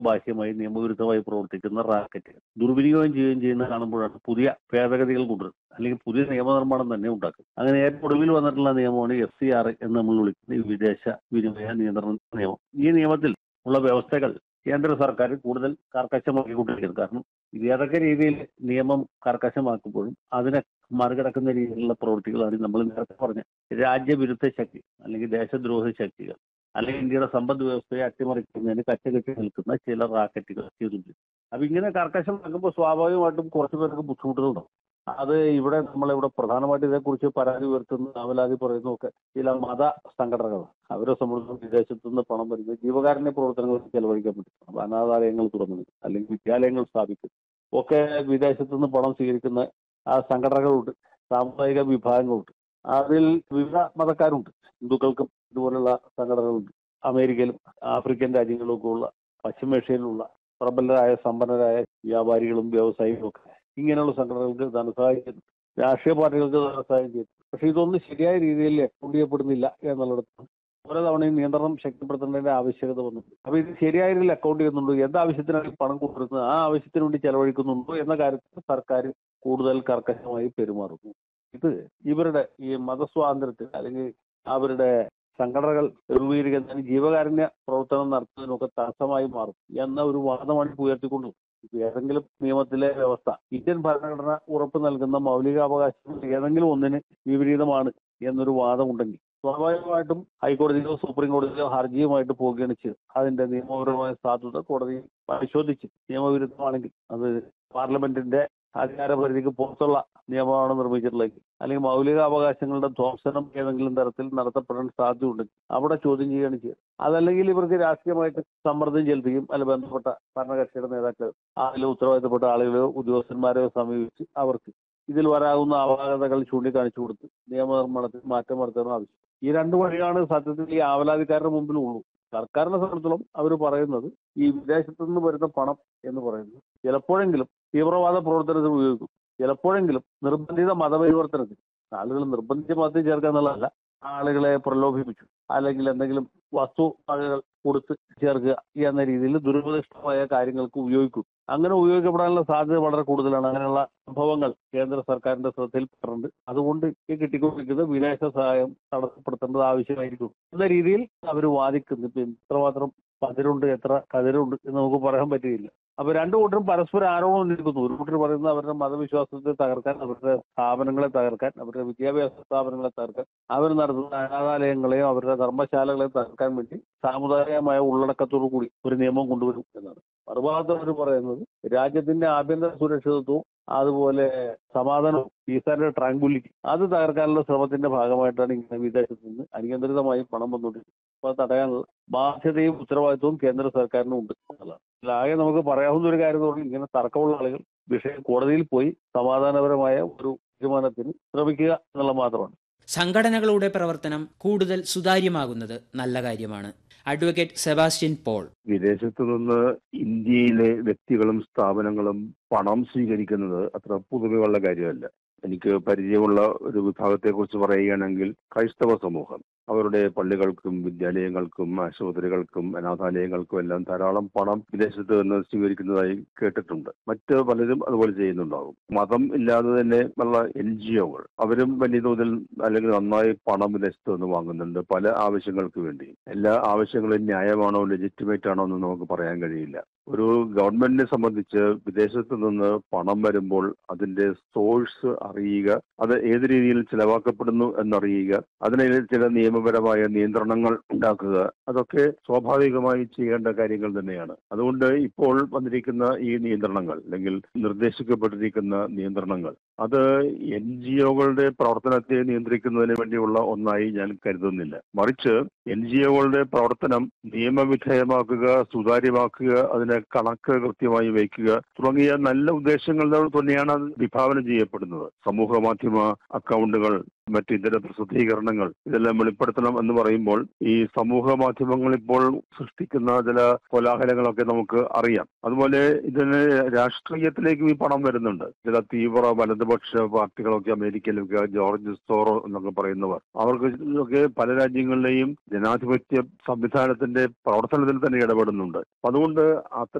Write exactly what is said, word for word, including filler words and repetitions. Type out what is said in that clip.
ബാഹ്യമായി നിയമവിരുദ്ധമായി പ്രവർത്തിക്കുന്ന റാക്കറ്റ് ദുർവിനിയോഗം ചെയ്യുകയും ചെയ്യുന്ന കാണുമ്പോഴാണ് പുതിയ ഭേദഗതികൾ കൊണ്ടുവരുന്നത്, അല്ലെങ്കിൽ പുതിയ നിയമനിർമ്മാണം തന്നെ ഉണ്ടാക്കും. അങ്ങനെ ഏറ്റവും ഒടുവിൽ വന്നിട്ടുള്ള നിയമമാണ് എഫ് സി ആർ എന്ന് നമ്മൾ വിളിക്കുന്ന ഈ വിദേശ വിനിമയ നിയന്ത്രണ നിയമം. ഈ നിയമത്തിൽ ഉള്ള വ്യവസ്ഥകൾ കേന്ദ്ര സർക്കാർ കൂടുതൽ കർക്കശമാക്കിക്കൊണ്ടിരിക്കുന്നത്. കാരണം ഇത് ഏതൊക്കെ രീതിയിൽ നിയമം കർക്കശമാക്കുമ്പോഴും അതിനെ മറികടക്കുന്ന രീതിയിലുള്ള പ്രവൃത്തികളാണ് നമ്മൾ നേരത്തെ പറഞ്ഞ രാജ്യവിരുദ്ധ ശക്തി അല്ലെങ്കിൽ ദേശദ്രോഹ ശക്തികൾ അല്ലെങ്കിൽ ഇന്ത്യയുടെ സമ്പദ് വ്യവസ്ഥയെ അട്ടിമറിക്കുന്നതിന് കച്ചകെട്ടി നിൽക്കുന്ന ചില റാക്കറ്റുകൾ ചെയ്തിട്ടുണ്ട്. അപ്പൊ ഇങ്ങനെ കർക്കശമാക്കുമ്പോൾ സ്വാഭാവികമായിട്ടും കുറച്ചു പേർക്ക് ബുദ്ധിമുട്ടുകളുണ്ടാവും. അത് ഇവിടെ നമ്മളിവിടെ പ്രധാനമായിട്ട് ഇതേക്കുറിച്ച് പരാതി ഉയർത്തുന്ന അവലാതി പറയുന്നതൊക്കെ ചില മത സംഘടനകൾ അവരെ സംബന്ധിച്ചും വിദേശത്തു നിന്ന് പണം വരുന്നത് ജീവകാരുണ്യ പ്രവർത്തനങ്ങൾക്ക് ചെലവഴിക്കാൻ പറ്റും. അപ്പൊ അനാഥാലയങ്ങൾ തുറന്നു അല്ലെങ്കിൽ വിദ്യാലയങ്ങൾ സ്ഥാപിക്കും ഒക്കെ വിദേശത്തു നിന്ന് പണം സ്വീകരിക്കുന്ന ആ സംഘടനകളുണ്ട്, സാമുദായിക വിഭാഗങ്ങളുണ്ട്. അതിൽ വിവിധ മതക്കാരുണ്ട്. ഹിന്ദുക്കൾക്കും ഇതുപോലുള്ള സംഘടനകളുണ്ട്. അമേരിക്കയിലും ആഫ്രിക്കൻ രാജ്യങ്ങളിലൊക്കെ ഉള്ള പശ്ചിമേഷ്യയിലുള്ള പ്രബലരായ സമ്പന്നരായ വ്യാപാരികളും വ്യവസായികളും ഒക്കെ ഇങ്ങനെയുള്ള സംഘടനകൾക്ക് ധനസഹായം ചെയ്യുന്നു, രാഷ്ട്രീയ പാർട്ടികൾക്ക് ധനസഹായം ചെയ്യുന്നു. പക്ഷെ ഇതൊന്നും ശരിയായ രീതിയിൽ അക്കൗണ്ട് ചെയ്യപ്പെടുന്നില്ല എന്നുള്ളിടത്ത് ഓരോ തവണയും നിയന്ത്രണം ശക്തിപ്പെടുത്തേണ്ടതിന്റെ ആവശ്യകത വന്നിട്ടുണ്ട്. അപ്പൊ ഇത് ശരിയായ രീതിയിൽ അക്കൗണ്ട് ചെയ്യുന്നുണ്ടോ, എന്ത് ആവശ്യത്തിനാണ് പണം കൊടുക്കുന്നത്, ആ ആവശ്യത്തിന് വേണ്ടി ചെലവഴിക്കുന്നുണ്ടോ എന്ന കാര്യത്തിൽ സർക്കാർ കൂടുതൽ കർക്കശമായി പെരുമാറുന്നു. ഇത് ഇവരുടെ ഈ മതസ്വാതന്ത്ര്യത്തിൽ അല്ലെങ്കിൽ അവരുടെ സംഘടനകൾ രൂപീകരിക്കുന്നതിന് ജീവകാരുണ്യ പ്രവർത്തനം നടത്തുന്നതിനൊക്കെ തടസ്സമായി മാറും എന്ന ഒരു വാദമാണ് ഉയർത്തിക്കൊണ്ടു. ഏതെങ്കിലും നിയമത്തിലെ വ്യവസ്ഥ ഇന്ത്യൻ ഭരണഘടന ഉറപ്പ് നൽകുന്ന മൗലികാവകാശങ്ങൾ ഏതെങ്കിലും ഒന്നിന് വിപരീതമാണ് എന്നൊരു വാദമുണ്ടെങ്കിൽ സ്വാഭാവികമായിട്ടും ഹൈക്കോടതിയിലോ സുപ്രീം കോടതിയിലോ ഹർജിയുമായിട്ട് പോവുകയാണ് ചെയ്ത് അതിന്റെ നിയമപരമായ സാധുത കോടതി പരിശോധിച്ച് നിയമവിരുദ്ധമാണെങ്കിൽ അത് പാർലമെന്റിന്റെ അധികാരപരിധിക്ക് പുറത്തുള്ള നിയമമാണ് നിർമ്മിച്ചിട്ടുള്ളത് അല്ലെങ്കിൽ മൗലികാവകാശങ്ങളുടെ ധ്വംസനം ഏതെങ്കിലും തരത്തിൽ നടത്തപ്പെടാൻ സാധ്യതയുണ്ടെങ്കിൽ അവിടെ ചോദ്യം ചെയ്യുകയാണ് ചെയ്യുക. അതല്ലെങ്കിൽ ഇവർക്ക് രാഷ്ട്രീയമായിട്ട് സമ്മർദ്ദം ചെലുത്തുകയും അല്ല ബന്ധപ്പെട്ട ഭരണകക്ഷിയുടെ നേതാക്കൾ അതിൽ ഉത്തരവാദിത്തപ്പെട്ട ആളുകളെയോ ഉദ്യോഗസ്ഥന്മാരെയോ സമീപിച്ച് അവർക്ക് ഇതിൽ വരാവുന്ന അപാകതകൾ ചൂണ്ടിക്കാണിച്ചു കൊടുത്ത് നിയമനിർമ്മാണത്തിൽ മാറ്റം വരുത്തണം ആവശ്യം. ഈ രണ്ടു വഴിയാണ് സത്യത്തിൽ ഈ ആവലാതിക്കാരുടെ മുമ്പിലുള്ളൂ. സർക്കാരിനെ സംബന്ധിച്ചിടത്തോളം അവർ പറയുന്നത് ഈ വിദേശത്തു നിന്ന് വരുന്ന പണം എന്ന് പറയുന്നത് ചിലപ്പോഴെങ്കിലും തീവ്രവാദ പ്രവർത്തനത്തിന് ഉപയോഗിക്കും, ചിലപ്പോഴെങ്കിലും നിർബന്ധിത മതപരിവർത്തനത്തിന്, ആളുകൾ നിർബന്ധിച്ച മതത്തിൽ ചേർക്കുക എന്നുള്ളതല്ല, ആളുകളെ പ്രലോഭിപ്പിച്ചു അല്ലെങ്കിൽ എന്തെങ്കിലും വസ്തു വകകൾ കൊടുത്ത് ചേർക്കുക എന്ന രീതിയിൽ ദുരുപദിഷ്ടമായ കാര്യങ്ങൾക്ക് ഉപയോഗിക്കും. അങ്ങനെ ഉപയോഗിക്കപ്പെടാനുള്ള സാധ്യത വളരെ കൂടുതലാണ്. അങ്ങനെയുള്ള സംഭവങ്ങൾ കേന്ദ്ര സർക്കാരിന്റെ ശ്രദ്ധയിൽപ്പെട്ടിട്ടുണ്ട്. അതുകൊണ്ട് ഈ കിട്ടിക്കൊണ്ടിരിക്കുന്നത് വിദേശ സഹായം തടസ്സപ്പെടുത്തേണ്ടത് ആവശ്യമായിരിക്കും എന്ന രീതിയിൽ അവർ വാദിക്കുന്നു. ഇപ്പൊ എത്രമാത്രം പതിരുണ്ട് എത്ര കതിരുണ്ട് എന്ന് നമുക്ക് പറയാൻ പറ്റുകയില്ല. അപ്പൊ രണ്ടു കൂട്ടരും പരസ്പരം ആരോപണം ഉന്നയിക്കുന്നു. ഒരു കൂട്ടർ പറയുന്നത് അവരുടെ മതവിശ്വാസത്തെ തകർക്കാൻ, അവരുടെ സ്ഥാപനങ്ങളെ തകർക്കാൻ, അവരുടെ വിദ്യാഭ്യാസ സ്ഥാപനങ്ങളെ തകർക്കാൻ, അവർ നടത്തുന്ന അനാഥാലയങ്ങളെയോ അവരുടെ ധർമ്മശാലകളെയോ തകർക്കാൻ വേണ്ടി സാമുദായികമായ ഉള്ളടക്കത്തോടു കൂടി ഒരു നിയമം കൊണ്ടുവരും എന്നാണ്. മറുഭാഗത്ത് അവർ പറയുന്നത് രാജ്യത്തിന്റെ ആഭ്യന്തര സുരക്ഷിതത്വവും അതുപോലെ സമാധാനവും പീസ് ട്രാങ്കുലിറ്റി അത് തകർക്കാനുള്ള ശ്രമത്തിന്റെ ഭാഗമായിട്ടാണ് ഇങ്ങനെ വിദേശത്ത് നിന്ന് അനിയന്ത്രിതമായി പണം വന്നുകൊണ്ടിരിക്കുന്നത്. അപ്പൊ തടയാനുള്ള ബാധ്യതയും ഉത്തരവാദിത്വവും കേന്ദ്ര സർക്കാരിനും ഉണ്ട് എന്നുള്ളതാണ്. ആകെ നമുക്ക് പറയാവുന്ന ഒരു കാര്യം എന്ന് ഇങ്ങനെ തർക്കമുള്ള ആളുകൾ വിഷയം കോടതിയിൽ പോയി സമാധാനപരമായ ഒരു തീരുമാനത്തിന് ശ്രമിക്കുക എന്നുള്ള മാത്രമാണ്. സംഘടനകളുടെ പ്രവർത്തനം കൂടുതൽ സുതാര്യമാകുന്നത് നല്ല കാര്യമാണ്. Advocate Sebastian Paul. വിദേശത്തു നിന്ന് ഇന്ത്യയിലെ വ്യക്തികളും സ്ഥാപനങ്ങളും പണം സ്വീകരിക്കുന്നത് അത്ര പുതുമയുള്ള കാര്യമല്ല. എനിക്ക് പരിചയമുള്ള ഒരു വിഭാഗത്തെക്കുറിച്ച് പറയുകയാണെങ്കിൽ ക്രൈസ്തവ സമൂഹം അവരുടെ പള്ളികൾക്കും വിദ്യാലയങ്ങൾക്കും ആശുപത്രികൾക്കും അനാഥാലയങ്ങൾക്കും എല്ലാം ധാരാളം പണം വിദേശത്ത് നിന്ന് സ്വീകരിക്കുന്നതായി കേട്ടിട്ടുണ്ട്. മറ്റ് പലരും അതുപോലെ ചെയ്യുന്നുണ്ടാകും. മതം ഇല്ലാതെ തന്നെ ഉള്ള എൻ ജി ഒകൾ അവരും വലിയ തോതിൽ അല്ലെങ്കിൽ നന്നായി പണം വിദേശത്ത് നിന്ന് വാങ്ങുന്നുണ്ട് പല ആവശ്യങ്ങൾക്ക് വേണ്ടി. എല്ലാ ആവശ്യങ്ങളും ന്യായമാണോ ലെജിറ്റിമേറ്റ് ആണോ എന്ന് നമുക്ക് പറയാൻ കഴിയില്ല. ഒരു ഗവൺമെന്റിനെ സംബന്ധിച്ച് വിദേശത്ത് നിന്ന് പണം വരുമ്പോൾ അതിന്റെ സോഴ്സ് അറിയുക, അത് ഏത് രീതിയിൽ ചിലവാക്കപ്പെടുന്നു എന്നറിയുക, അതിന് ചില നിയമപരമായ നിയന്ത്രണങ്ങൾ ഉണ്ടാക്കുക, അതൊക്കെ സ്വാഭാവികമായി ചെയ്യേണ്ട കാര്യങ്ങൾ തന്നെയാണ്. അതുകൊണ്ട് ഇപ്പോൾ വന്നിരിക്കുന്ന ഈ നിയന്ത്രണങ്ങൾ അല്ലെങ്കിൽ നിർദ്ദേശിക്കപ്പെട്ടിരിക്കുന്ന നിയന്ത്രണങ്ങൾ അത് എൻ ജി ഒകളുടെ പ്രവർത്തനത്തെ നിയന്ത്രിക്കുന്നതിന് വേണ്ടിയുള്ള ഒന്നായി ഞാൻ കരുതുന്നില്ല. മറിച്ച് എൻ ജി ഒകളുടെ പ്രവർത്തനം നിയമവിധേയമാക്കുക, സുതാര്യമാക്കുക, അതിന് കണക്ക് കൃത്യമായി വയ്ക്കുക തുടങ്ങിയ നല്ല ഉദ്ദേശങ്ങളോട് തന്നെയാണ് അത് വിഭാവന ചെയ്യപ്പെടുന്നത്. സമൂഹ മാധ്യമ അക്കൗണ്ടുകൾ മറ്റു ഇതര പ്രസിദ്ധീകരണങ്ങൾ ഇതെല്ലാം വെളിപ്പെടുത്തണം എന്ന് പറയുമ്പോൾ ഈ സമൂഹ മാധ്യമങ്ങൾ ഇപ്പോൾ സൃഷ്ടിക്കുന്ന ചില കോലാഹലങ്ങളൊക്കെ നമുക്ക് അറിയാം. അതുപോലെ ഇതിന് രാഷ്ട്രീയത്തിലേക്കും ഈ പണം വരുന്നുണ്ട്. ചില തീവ്ര വലതുപക്ഷ പാർട്ടികളൊക്കെ അമേരിക്കയിലൊക്കെ ജോർജ് സോറോ എന്നൊക്കെ പറയുന്നവർ, അവർക്ക് ഒക്കെ പല രാജ്യങ്ങളിലെയും ജനാധിപത്യ സംവിധാനത്തിന്റെ പ്രവർത്തനത്തിൽ തന്നെ ഇടപെടുന്നുണ്ട്. അതുകൊണ്ട് അത്ര